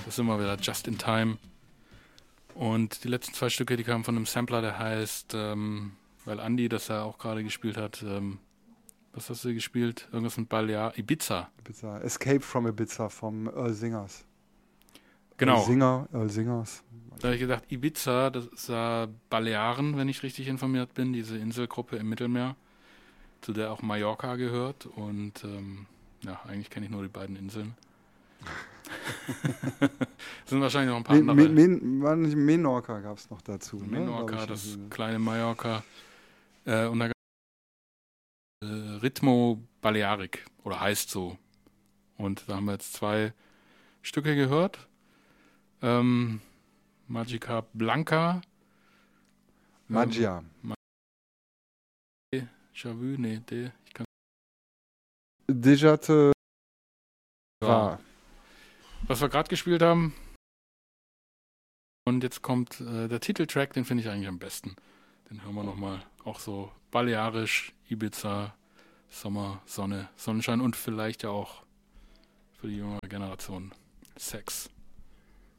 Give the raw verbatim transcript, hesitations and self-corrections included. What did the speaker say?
Das sind wir wieder just in time. Und die letzten zwei Stücke, die kamen von einem Sampler, der heißt, ähm, weil Andi das ja auch gerade gespielt hat, ähm, was hast du gespielt? Irgendwas mit Balear, Ibiza. Ibiza. Escape from Ibiza vom Earl Singers. Genau. Earl Singer, Earl Singers. Da habe ich gedacht, Ibiza, das ist ja Balearen, wenn ich richtig informiert bin, diese Inselgruppe im Mittelmeer, zu der auch Mallorca gehört. Und ähm, ja, eigentlich kenne ich nur die beiden Inseln. Sind wahrscheinlich noch ein paar Men, andere. Men, Men, Menorca gab es noch dazu. Menorca, ne, das kleine Mallorca. Äh, und da gab es äh, Ritmo Balearic, oder heißt so. Und da haben wir jetzt zwei Stücke gehört. Ähm, Magica Blanca. Magia. Ähm, Déjà vu, nee, de, ich kann Déjà te ja. Was wir gerade gespielt haben. Und jetzt kommt äh, der Titeltrack, den finde ich eigentlich am besten. Den hören wir nochmal. Auch so balearisch, Ibiza, Sommer, Sonne, Sonnenschein und vielleicht ja auch für die jüngere Generation Sex.